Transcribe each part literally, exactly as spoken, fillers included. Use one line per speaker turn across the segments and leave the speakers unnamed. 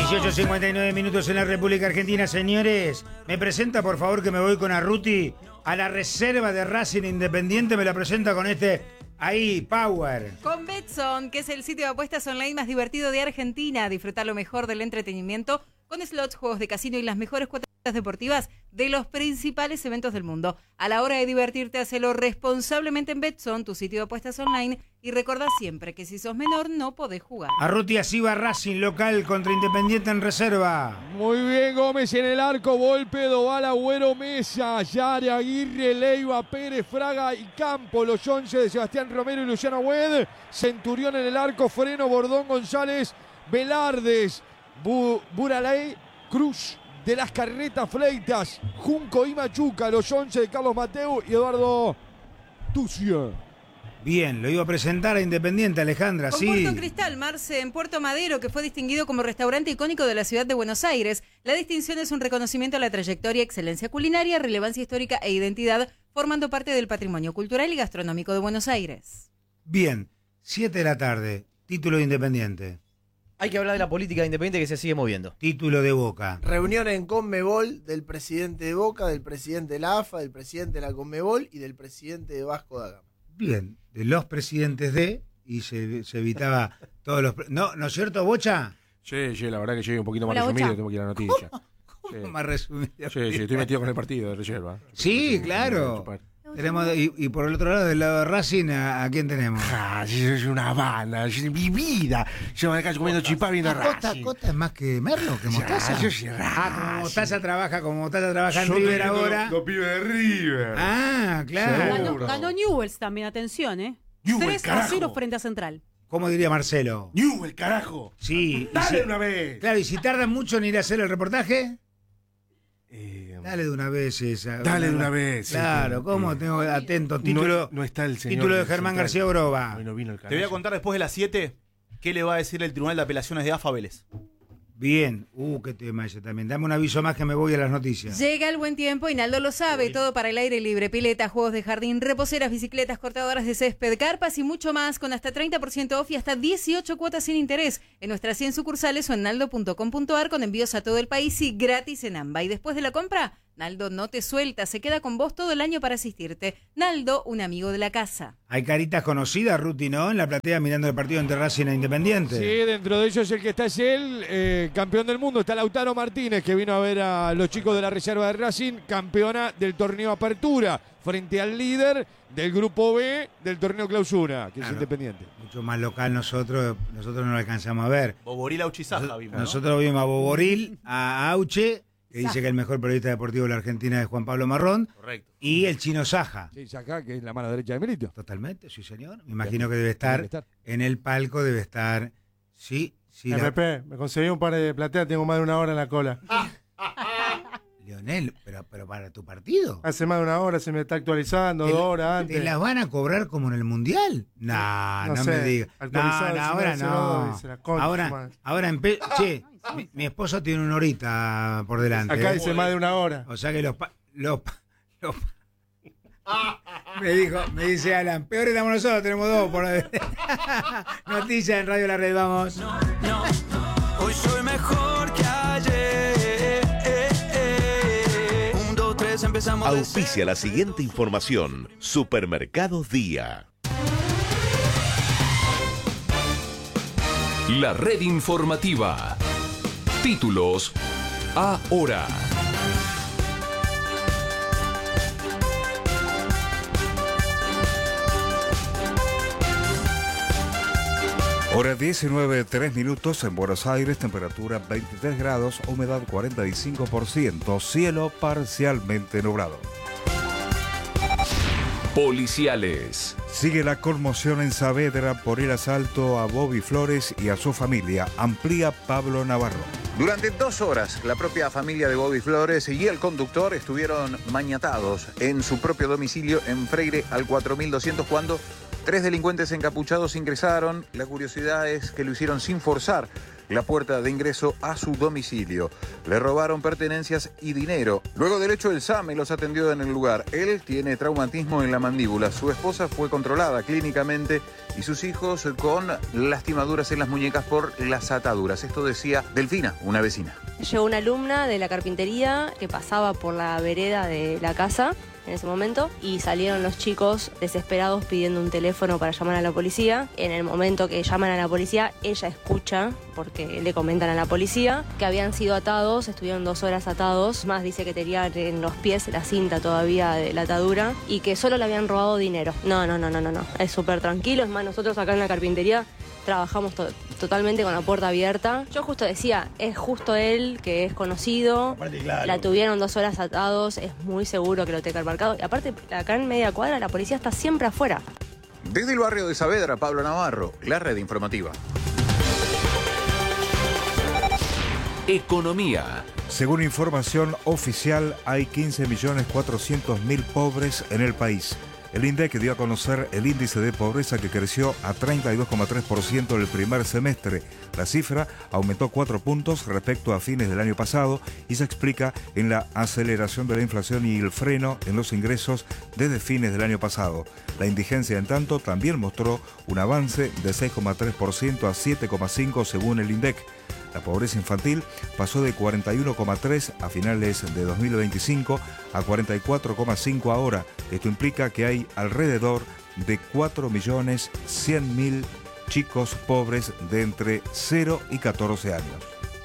dieciocho cincuenta y nueve minutos en la República Argentina, señores. Me presenta, por favor, que me voy con Arruti a la reserva de Racing Independiente. Me la presenta con este ahí, Power.
Con Betson, que es el sitio de apuestas online más divertido de Argentina. Disfrutar lo mejor del entretenimiento con slots, juegos de casino y las mejores cuotas deportivas de los principales eventos del mundo. A la hora de divertirte, hacelo responsablemente en Betson, tu sitio de apuestas online, y recordá siempre que si sos menor no podés jugar.
Arruti, así va Racing local contra Independiente en reserva.
Muy bien, Gómez en el arco, Volpe, Doval, Agüero, Mesa, Yare, Aguirre, Leiva, Pérez, Fraga y Campo. Los once de Sebastián Romero y Luciano Güed. Centurión en el arco, Freno, Bordón, González, Velardes, Bu Buralay, Cruz, de las Carretas, Fleitas, Junco y Machuca. Los once de Carlos Mateu y Eduardo Tucia.
Bien, lo iba a presentar a Independiente, Alejandra,
Con
sí.
Puerto Cristal, Marce, en Puerto Madero, que fue distinguido como restaurante icónico de la ciudad de Buenos Aires. La distinción es un reconocimiento a la trayectoria, excelencia culinaria, relevancia histórica e identidad, formando parte del patrimonio cultural y gastronómico de Buenos Aires.
Bien, siete de la tarde, título de Independiente.
Hay que hablar de la política Independiente que se sigue moviendo.
Título de Boca.
Reunión en Conmebol del presidente de Boca, del presidente de la A F A, del presidente de la Conmebol y del presidente de Vasco da Gama.
Bien, de los presidentes de, y se, se evitaba todos los... No, ¿no es cierto, Bocha?
Sí, sí, la verdad que llegué un poquito más
Hola,
resumido,
Bocha.
tengo que ir a la noticia.
¿Cómo
Sí.
más resumido?
Sí, sí, estoy metido con el partido de reserva.
Sí, claro. Tenemos, y, y por el otro lado, del lado de Racing, ¿a, a quién tenemos?
Ah, es una banda, es mi vida. Yo me acá comiendo chipá viendo a
Cota,
Racing.
Cota es más que Merlo, que Mostaza.
Ya, yo soy
Ah, como
Racing.
Mostaza trabaja, como Mostaza trabaja en
Yo
River
estoy viendo
ahora.
Los, los pibes de River.
Ah, claro.
Seguro.
Ganó, ganó Newell's también, atención, ¿eh?
Newell's,
tres a
carajo.
cero frente a Central.
¿Cómo diría Marcelo?
Newell, carajo.
Sí. y
Dale
si-
una vez.
Claro, y si tardan mucho en ir a hacer el reportaje,
Eh,
dale de una vez esa.
Dale de una vez, sí,
Claro,
sí.
¿cómo?
Eh,
Tengo atento. Título,
no, no está el señor.
título de
del
Germán
central.
García Broba.
Hoy no vino el
Te voy a
canario.
contar después de las siete qué le va a decir el Tribunal de Apelaciones de A F A Vélez.
Bien. Uh, qué tema ese también. Dame un aviso más que me voy a las noticias.
Llega el buen tiempo y Naldo lo sabe. Todo para el aire libre, pileta, juegos de jardín, reposeras, bicicletas, cortadoras de césped, carpas y mucho más, con hasta treinta por ciento off y hasta dieciocho cuotas sin interés en nuestras cien sucursales o en naldo punto com punto ar, con envíos a todo el país y gratis en AMBA. Y después de la compra, Naldo no te suelta, se queda con vos todo el año para asistirte. Naldo, un amigo de la casa.
Hay caritas conocidas, Ruti, ¿no? En la platea mirando el partido entre Racing e Independiente.
Sí, dentro de ellos el que está es él, eh, campeón del mundo. Está Lautaro Martínez, que vino a ver a los chicos de la reserva de Racing, campeona del torneo Apertura, frente al líder del grupo B del torneo Clausura, que
Claro.
es Independiente.
Mucho más local nosotros, nosotros no lo alcanzamos a ver.
Boboril Auchizaja vimos, ¿no?
Nosotros vimos a Boboril, a Auche, que dice que el mejor periodista deportivo de la Argentina es Juan Pablo Marrón,
Correcto.
y el Chino Saja.
Sí, acá, que es la mano derecha de Milito.
Totalmente, sí señor. Me imagino que debe estar,
Debe estar.
en el palco, debe estar, sí, sí. la-
M P, me conseguí un par de plateas, tengo más de una hora en la cola.
Leonel, pero, pero para tu partido.
Hace más de una hora se me está actualizando,
¿Te-
dos horas
¿Te
antes.
las van a cobrar como en el Mundial? Nah, no,
No
me
sé,
digas. No,
actualizado,
no,
si
ahora
no, se lo
no.
doy, se la concha,
Ahora,
madre.
ahora empe- Che, mi, mi esposo tiene una horita por delante.
Acá
¿eh?
dice más de una hora.
O sea que los... pa- los, pa- los pa- me dijo, me dice Alan, peor estamos nosotros, tenemos dos por Noticias en Radio La Red, vamos.
Hoy soy mejor que ayer. Un, dos, tres, empezamos de
Auspicia la siguiente información. Supermercados Día.
La red informativa. Títulos ahora.
Hora diecinueve, tres minutos en Buenos Aires, temperatura veintitrés grados, humedad cuarenta y cinco por ciento, cielo parcialmente nublado.
Policiales.
Sigue la conmoción en Saavedra por el asalto a Bobby Flores y a su familia, amplía Pablo Navarro.
Durante dos horas, la propia familia de Bobby Flores y el conductor estuvieron maniatados en su propio domicilio en Freire al cuatro mil doscientos cuando tres delincuentes encapuchados ingresaron. La curiosidad es que lo hicieron sin forzar la puerta de ingreso a su domicilio. Le robaron pertenencias y dinero. Luego del hecho, el SAME los atendió en el lugar. Él tiene traumatismo en la mandíbula. Su esposa fue controlada clínicamente y sus hijos con lastimaduras en las muñecas por las ataduras. Esto decía Delfina, una vecina.
Llegó una alumna de la carpintería que pasaba por la vereda de la casa en ese momento y salieron los chicos desesperados pidiendo un teléfono para llamar a la policía. En el momento que llaman a la policía, ella escucha, porque le comentan a la policía, que habían sido atados, estuvieron dos horas atados, más dice que tenían en los pies la cinta todavía de la atadura y que solo le habían robado dinero. No, no, no, no, no, no. Es súper tranquilo, es más, nosotros acá en la carpintería trabajamos to- totalmente con la puerta abierta. Yo justo decía, es justo él, que es conocido, aparte, claro, la tuvieron dos horas atados, es muy seguro que lo tenga marcado. Y aparte, acá en media cuadra, la policía está siempre afuera.
Desde el barrio de Saavedra, Pablo Navarro, la red informativa.
Economía.
Según información oficial, hay quince millones cuatrocientos mil pobres en el país. El INDEC dio a conocer el índice de pobreza que creció a treinta y dos coma tres por ciento en el primer semestre. La cifra aumentó cuatro puntos respecto a fines del año pasado y se explica en la aceleración de la inflación y el freno en los ingresos desde fines del año pasado. La indigencia, en tanto, también mostró un avance de seis coma tres por ciento a siete coma cinco por ciento según el INDEC. La pobreza infantil pasó de cuarenta y uno coma tres a finales de dos mil veinticinco a cuarenta y cuatro coma cinco ahora. Esto implica que hay alrededor de cuatro millones cien mil chicos pobres de entre cero y catorce años.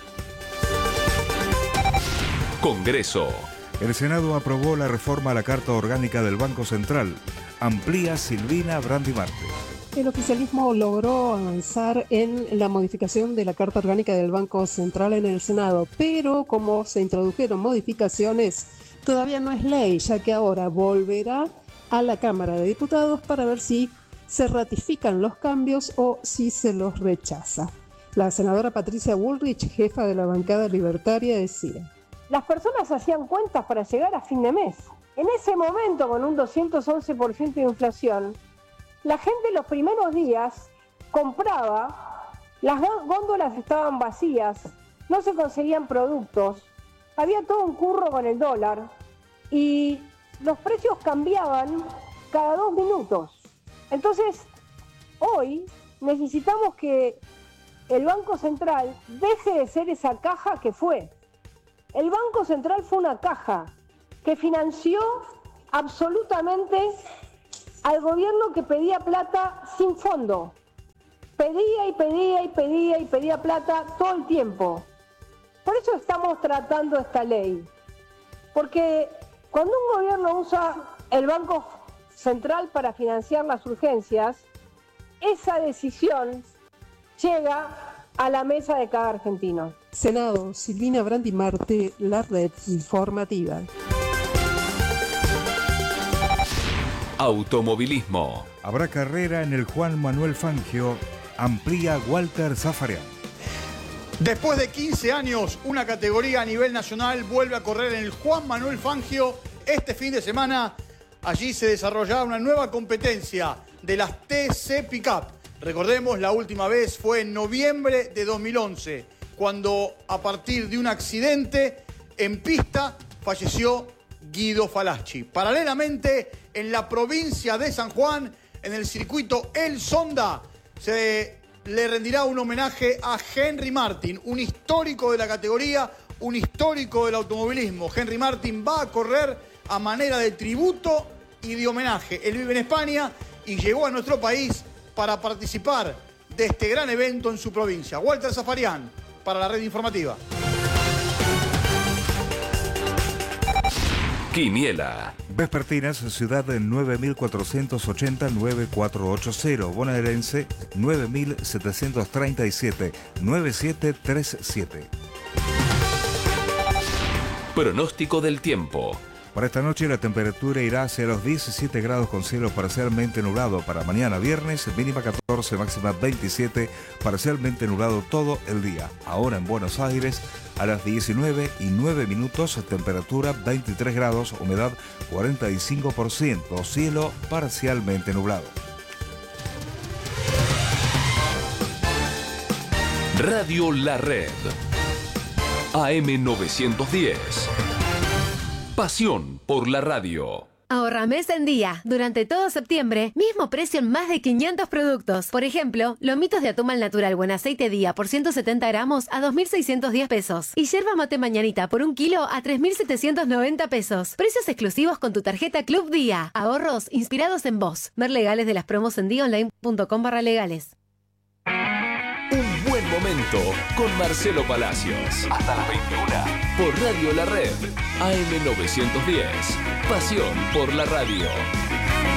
Congreso.
El Senado aprobó la reforma a la Carta Orgánica del Banco Central. Amplía Silvina Brandimarte.
El oficialismo logró avanzar en la modificación de la Carta Orgánica del Banco Central en el Senado, pero como se introdujeron modificaciones, todavía no es ley, ya que ahora volverá a la Cámara de Diputados para ver si se ratifican los cambios o si se los rechaza. La senadora Patricia Bullrich, jefa de la bancada libertaria, decía:
las personas hacían cuentas para llegar a fin de mes. En ese momento, con un doscientos once por ciento de inflación, la gente los primeros días compraba, las góndolas estaban vacías, no se conseguían productos, había todo un curro con el dólar y los precios cambiaban cada dos minutos. Entonces, hoy necesitamos que el Banco Central deje de ser esa caja que fue. El Banco Central fue una caja que financió absolutamente al gobierno que pedía plata sin fondo. Pedía y pedía y pedía y pedía plata todo el tiempo. Por eso estamos tratando esta ley. Porque cuando un gobierno usa el Banco Central para financiar las urgencias, esa decisión llega a la mesa de cada argentino.
Senado, Silvina Brandimarte, la red informativa.
Automovilismo.
Habrá carrera en el Juan Manuel Fangio, amplía Walter Zafarian.
Después de quince años, una categoría a nivel nacional vuelve a correr en el Juan Manuel Fangio este fin de semana. Allí se desarrollará una nueva competencia de las T C Pickup. Recordemos, la última vez fue en noviembre de dos mil once, cuando a partir de un accidente en pista falleció Guido Falacci. Paralelamente, en la provincia de San Juan, en el circuito El Sonda, se le rendirá un homenaje a Henry Martin, un histórico de la categoría, un histórico del automovilismo. Henry Martin va a correr a manera de tributo y de homenaje. Él vive en España y llegó a nuestro país para participar de este gran evento en su provincia. Walter Zafarian, para la red informativa.
Quiniela.
Vespertinas, ciudad de nueve mil cuatrocientos ochenta, nueve cuatro ocho cero. Bonaerense, nueve mil setecientos treinta y siete, nueve siete tres siete.
Pronóstico del tiempo.
Para esta noche la temperatura irá hacia los diecisiete grados con cielo parcialmente nublado. Para mañana viernes, mínima catorce, máxima veintisiete, parcialmente nublado todo el día. Ahora en Buenos Aires, a las diecinueve y nueve minutos, temperatura veintitrés grados, humedad cuarenta y cinco por ciento, cielo parcialmente nublado.
Radio La Red. A M novecientos diez. Pasión por la radio.
Ahorra mes en día. Durante todo septiembre, mismo precio en más de quinientos productos. Por ejemplo, lomitos de atún al natural buen aceite día por ciento setenta gramos a dos mil seiscientos diez pesos. Y yerba mate mañanita por un kilo a tres mil setecientos noventa pesos. Precios exclusivos con tu tarjeta Club Día. Ahorros inspirados en vos. Ver legales de las promos en dionline punto com barra legales.
Un buen momento con Marcelo Palacios. Hasta las veintiuna. Por Radio La Red. A M novecientos diez. Pasión por la radio.